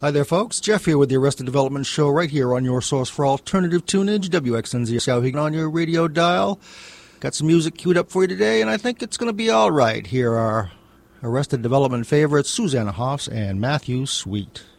Hi there, folks. Jeff here with the Arrested Development Show right here on your source for alternative tunage, WXNZ South on your radio dial. Got some music queued up for you today, and I think it's going to be all right. Here are Arrested Development favorites Susanna Hoffs and Matthew Sweet.